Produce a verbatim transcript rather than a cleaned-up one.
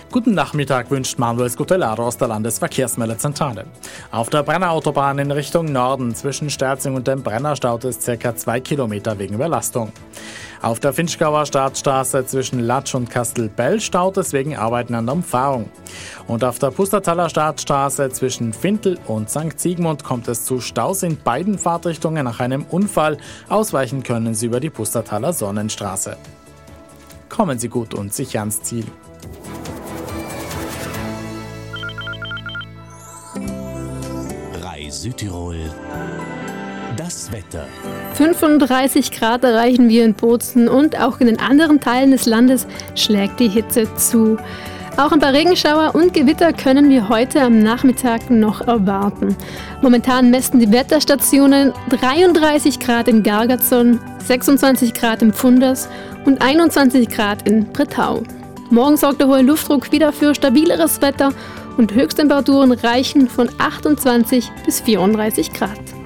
Guten Nachmittag wünscht Manuel Scutellaro aus der Landesverkehrsmeldezentrale. Auf der Brenner Autobahn in Richtung Norden zwischen Sterzing und dem Brenner staut es ca. zwei Kilometer wegen Überlastung. Auf der Finchgauer Startstraße zwischen Latsch und Kastelbell staut es wegen Arbeiten an der Umfahrung. Und auf der Pustertaler Startstraße zwischen Fintel und Sankt Sigmund kommt es zu Staus in beiden Fahrtrichtungen nach einem Unfall. Ausweichen können Sie über die Pustertaler Sonnenstraße. Kommen Sie gut und sicher ans Ziel. Südtirol. Das Wetter. fünfunddreißig Grad erreichen wir in Bozen und auch in den anderen Teilen des Landes schlägt die Hitze zu. Auch ein paar Regenschauer und Gewitter können wir heute am Nachmittag noch erwarten. Momentan messen die Wetterstationen dreiunddreißig Grad in Gargatzon, sechsundzwanzig Grad im Pfunders und einundzwanzig Grad in Bretau. Morgen sorgt der hohe Luftdruck wieder für stabileres Wetter und Höchsttemperaturen reichen von achtundzwanzig bis vierunddreißig Grad.